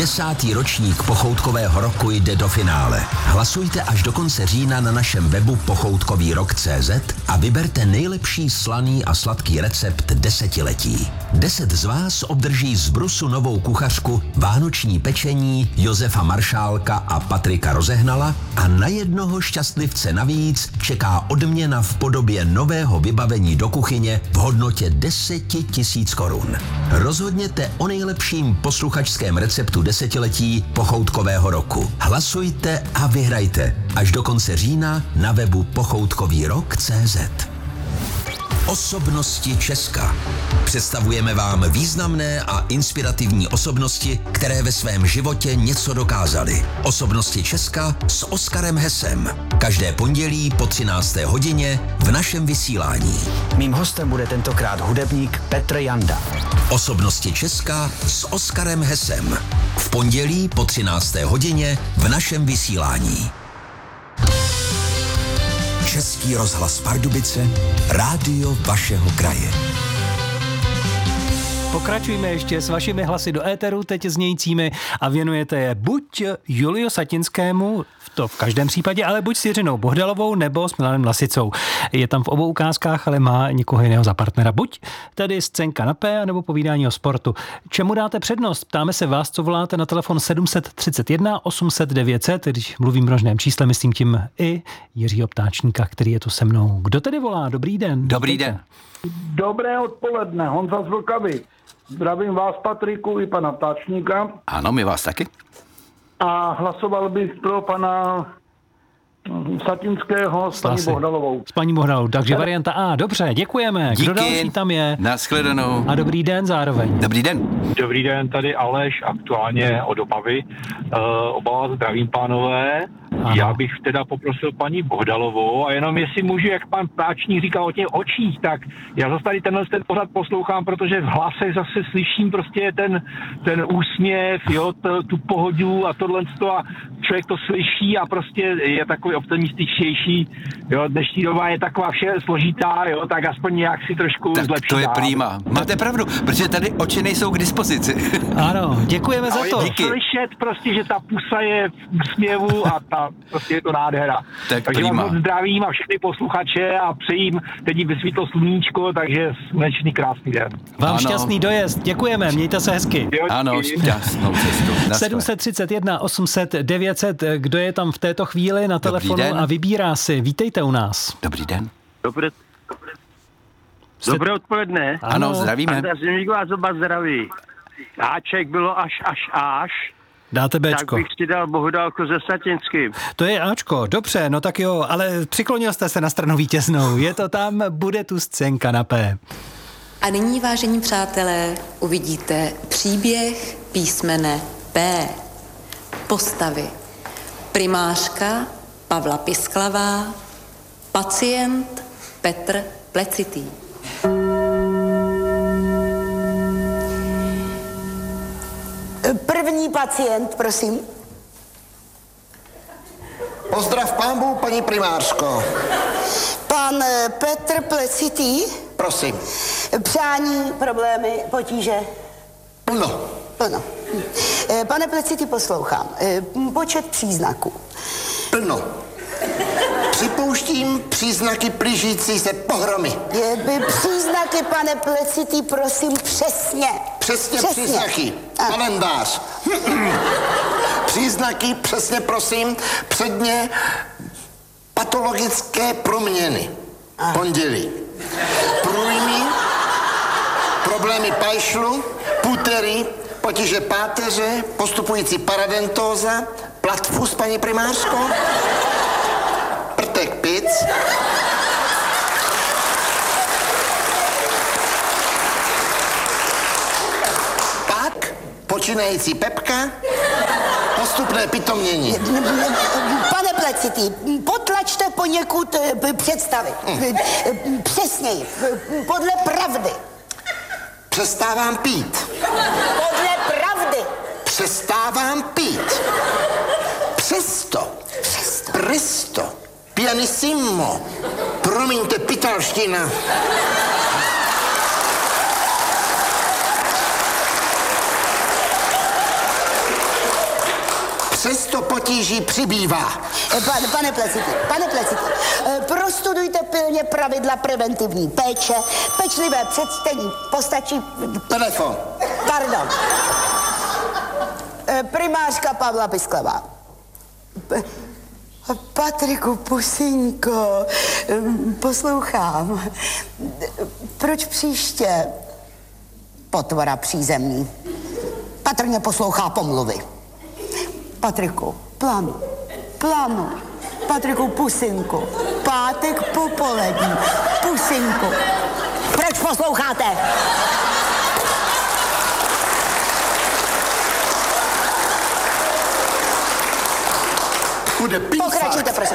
10. ročník pochoutkového roku jde do finále. Hlasujte až do konce října na našem webu pochoutkovýrok.cz a vyberte nejlepší slaný a sladký recept desetiletí. 10 z vás obdrží z Brusu novou kuchařku, vánoční pečení Josefa Maršálka a Patrika Rozehnala a na jednoho šťastlivce navíc čeká odměna v podobě nového vybavení do kuchyně v hodnotě 10 000 korun. Rozhodněte o nejlepším posluchačském receptu desetiletí pochoutkového roku. Hlasujte a vyhrajte až do konce října na webu pochoutkovýrok.cz. Osobnosti Česka. Představujeme vám významné a inspirativní osobnosti, které ve svém životě něco dokázaly. Osobnosti Česka s Oskarem Hesem. Každé pondělí po 13. hodině v našem vysílání. Mým hostem bude tentokrát hudebník Petr Janda. Osobnosti Česka s Oskarem Hesem. V pondělí po 13. hodině v našem vysílání. Český rozhlas Pardubice, rádio vašeho kraje. Pokračujeme ještě s vašimi hlasy do éteru, teď znějícími, a věnujete je buď Juliu Satinskému, to v každém případě, ale buď s Jiřinou Bohdalovou nebo s Milanem Lasicou. Je tam v obou ukázkách, ale má někoho jiného za partnera. Buď tedy scénka na P, nebo povídání o sportu. Čemu dáte přednost? Ptáme se vás, co voláte na telefon 731 800 900, když mluvím množném čísle, myslím tím i Jiřího Ptáčníka, který je tu se mnou. Kdo tedy volá? Dobrý den. Dobrý den. Dobré odpoledne, Honza z Vlkavy. Zdravím vás, Patriku, i pana Ptáčníka. Ano, my vás taky. A hlasoval bych pro pana Satinského s paní Bohdalovou. S paní Bohdalovou, takže varianta A. Dobře, děkujeme. Díky. Kdo další tam je? Nashledanou. A dobrý den zároveň. Dobrý den. Dobrý den, tady Aleš, aktuálně od Opavy. Oba vás zdravím, pánové. Ano. Já bych teda poprosil paní Bohdalovou a jenom jestli můžu, jak pan Ptáčník říkal o těch očích, tak já zase tady ten pořad poslouchám, protože v hlase zase slyším prostě ten úsměv, jo, tu pohodu a tohle a člověk to slyší a prostě je takový optimističtější, jo, dnešní doba je taková vše složitá, jo, tak aspoň nějak si trošku tak zlepší. To je prima. Máte pravdu, protože tady oči nejsou k dispozici. Ano, děkujeme za to. Díky. Slyšet prostě, že ta pusa je v úsměvu a prostě je to nádhera. Tak takže prima. vám moc zdravím a všechny posluchače a přejím, teď jí vysvítlo sluníčko, takže slunečný krásný den. Vám Ano. šťastný dojezd, děkujeme, mějte se hezky. Jo, Ano, díky. šťastnou cestu. Naschle. 731 800 900, kdo je tam v této chvíli na telefonu den. a vybírá si. Vítejte u nás. Dobrý den. Dobré odpoledne. Ano, zdravíme. A Zimík vás oba zdraví. Áček bylo až. Dáte Tak Bčko. bych si dal Bohdálku se Satinským. To je Ačko, dobře, no tak jo, ale přiklonil jste se na stranu vítěznou. Je to tam, bude tu scénka na P. A nyní, vážení přátelé, uvidíte příběh písmene P. Postavy. Primářka Pavla Pisklavá, pacient Petr Plecitý. První pacient, prosím. Pozdrav pánbů, paní primářko. Pan Petr Plecitý. Prosím. Přání, problémy, potíže. Plno. Plno. Pane Plecitý, poslouchám. Počet příznaků. Plno. Připouštím příznaky blížící se pohromy. Příznaky, pane Plecitý, prosím, přesně. Přesně příznaky. Kalendář. Příznaky, přesně prosím, předně patologické proměny. Pondělí. Průjmy, problémy pajšlu, putery, potíže páteře, postupující paradentóza, platfus, paní primářko, prtek pic, pak počínající pepka, postupné pitomnění. Pane Plecitý, potlačte poněkud představy. Přesněji, podle pravdy. Přestávám pít. Podle pravdy. Přestávám pít. Přesto. Presto. Pianissimo. Promiňte, pitalština. přesto potíží přibývá. Pane Plecitý, prostudujte pilně pravidla preventivní péče, pečlivé předčtení, postačí... Telefon. Pardon. Primářka Pavla Pisklavá. Patriku, pusínko, poslouchám. Proč příště? Potvora přízemní. Patrně poslouchá pomluvy. Patriku, plánu. Patriku, pusinku. Pátek popolední. Pusinku. Proč posloucháte? Bude písat. Pokračujte, prosím.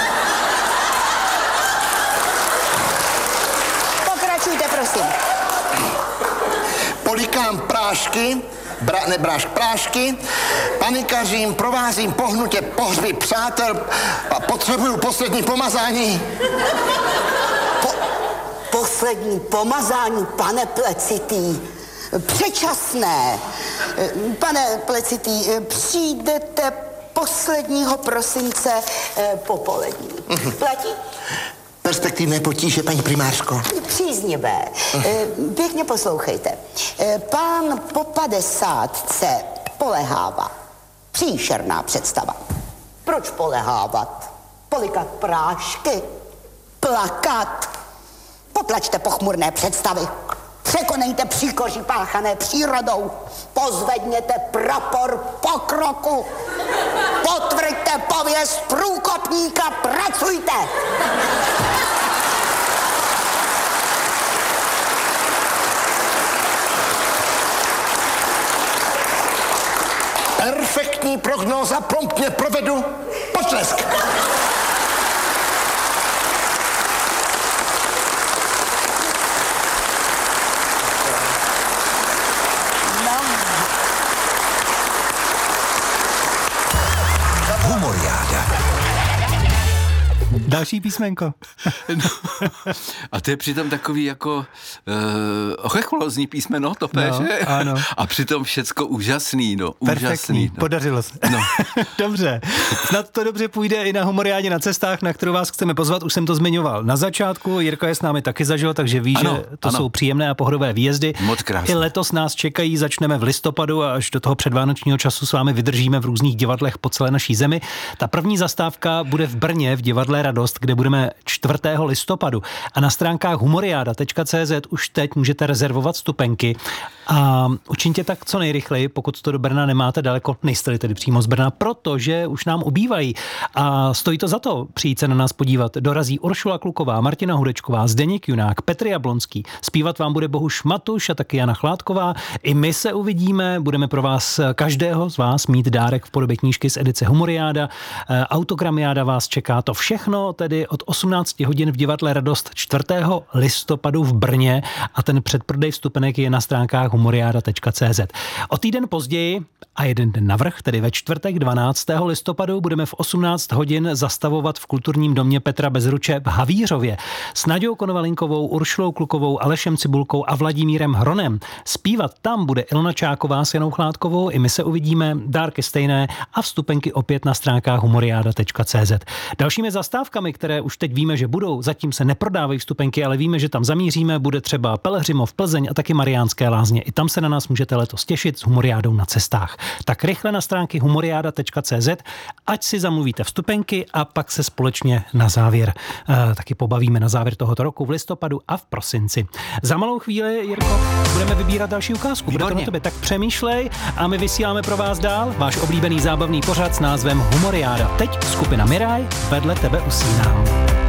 Pokračujte, prosím. Polikám prášky, prášky, panikařím, provázím pohnutě pohřby přátel a potřebuju poslední pomazání. Poslední pomazání, pane Plecitý. Předčasné. Pane Plecitý, přijdete posledního prosince popolední. Platí? Perspektivné potíže, paní primářko. Příznivé. Pěkně poslouchejte. Pán po 50 polehává. Příšerná představa. Proč polehávat? Polikat prášky? Plakat? Potlačte pochmurné představy. Překonejte příkoří páchané přírodou. Pozvedněte prapor pokroku. Potvrďte pověst průkopníka. Pracujte! Perfektní prognóza, promptně provedu. Potlesk. Humoriáda. Další písmenko. No, a to je přitom takový jako ochechlózní písmeno, to že? Ano. A přitom všecko úžasný, no. Perfektní, Úžasný, no. podařilo se. No. Dobře, snad to dobře půjde i na Humoriádě na cestách, na kterou vás chceme pozvat. Už jsem to zmiňoval na začátku, Jirka je s námi taky zažil, takže ví, ano, že to jsou příjemné a pohodové výjezdy. Moc krásné. I letos nás čekají, začneme v listopadu a až do toho předvánočního času s vámi vydržíme v různých divadlech po celé naší zemi. Ta první zastávka bude v Brně v divadle Radost, kde budeme 4. listopadu. A na stránkách humoriada.cz už teď můžete rezervovat vstupenky a učiňte tak co nejrychleji, pokud to do Brna nemáte daleko, nejste tedy přímo z Brna, protože už nám ubývají. A stojí to za to přijít se na nás podívat. Dorazí Uršula Kluková, Martina Hudečková, Zdeněk Junák, Petr Jablonský. Zpívat vám bude Bohuš Matuš a taky Jana Chládková. I my se uvidíme, budeme pro vás, každého z vás, mít dárek v podobě knížky z edice Humoriáda. Autogramiáda vás čeká, to všechno tedy od 18 hodin v divadle Radost 4. listopadu v Brně a ten předprodej vstupenek je na stránkách humoriada.cz. O týden později a jeden den navrch, tedy ve čtvrtek 12. listopadu, budeme v 18 hodin zastavovat v kulturním domě Petra Bezruče v Havířově s Naďou Konovalinkovou, Uršulou Klukovou, Alešem Cibulkou a Vladimírem Hronem. Zpívat tam bude Ilona Čáková s Janou Chládkovou, i my se uvidíme, dárky stejné a vstupenky opět na stránkách humoriada.cz. Dalšími zastávkami, které už teď víme, že budou, zatím se neprodávají vstupenky, ale víme, že tam zamíříme, bude třeba Pelhřimov, Plzeň a taky Mariánské Lázně. I tam se na nás můžete letos těšit s Humoriádou na cestách. Tak rychle na stránky humoriada.cz, ať si zamluvíte vstupenky a pak se společně na závěr taky pobavíme na závěr tohoto roku v listopadu a v prosinci. Za malou chvíli, Jirko, budeme vybírat další ukázku. Bude to na tebe, tak přemýšlej a my vysíláme pro vás dál váš oblíbený zábavný pořad s názvem Humoriáda. Teď skupina Miraj, vedle tebe usínám.